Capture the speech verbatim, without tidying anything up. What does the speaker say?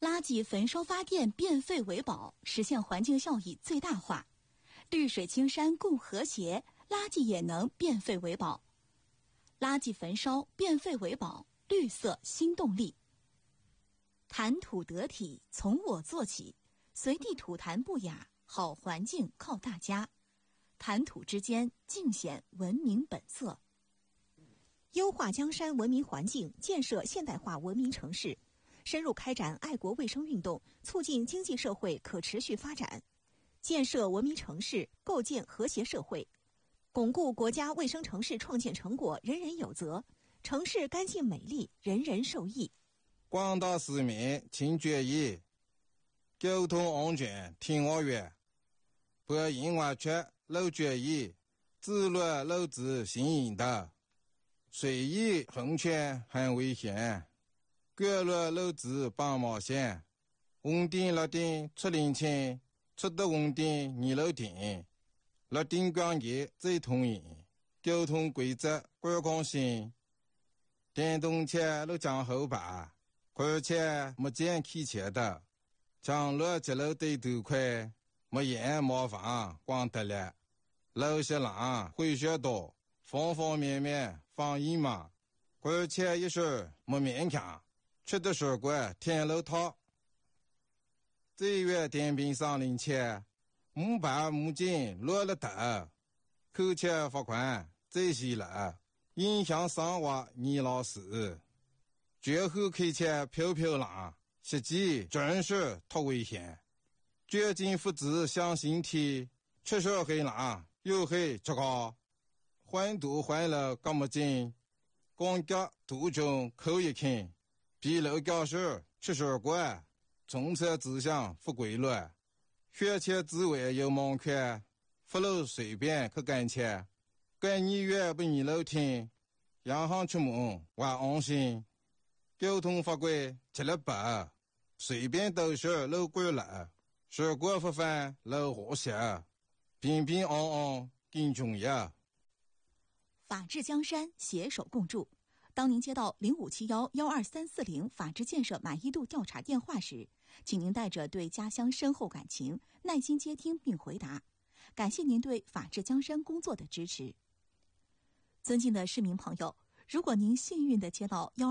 垃圾焚烧发电变废为宝，实现环境效益最大化。绿水青山共和谐，垃圾也能变废为宝。垃圾焚烧变废为宝，绿色新动力。谈吐得体，从我做起，随地吐痰不雅，好环境靠大家。谈吐之间，尽显文明本色。 优化江山文明环境，建设现代化文明城市，深入开展爱国卫生运动，促进经济社会可持续发展，建设文明城市，构建和谐社会，巩固国家卫生城市创建成果人人有责，城市干净美丽，人人受益。 广大市民请注意，交通安全听我约，不因为缺漏注意，自律漏子行引导，随意横穿很危险，过路漏子帮冒险，红灯绿灯出领情，出得红灯你漏停，绿灯光节最通行，交通规则观光性，电动车路将后排，而且没见开车的，将路接路对头快，没烟没房光得了，路些浪会学多，方方面面防疫嘛，而且也是没勉强，吃的水果天路套。这月电瓶上领钱，木板木筋落了头，扣钱罚款这些了，影响生活你老师。绝后开车飘飘浪，实际真是太危险。绝境父子向心体，吃手黑浪又黑这个，换度换了干么劲，光脚途中口一看，比路教授吃水果，从车指向不规律，学车之外有盲看，不路随便去干车，干你越不你路听，洋行出门我安心。交通法规吃了白，随便都是路过了，水果不犯路和谐，平平安安更重要。 法治江山，携手共筑。当您接到零五七幺幺二三四零法治建设满意度调查电话时，请您带着对家乡深厚感情，耐心接听并回答。感谢您对法治江山工作的支持。尊敬的市民朋友，如果您幸运地接到幺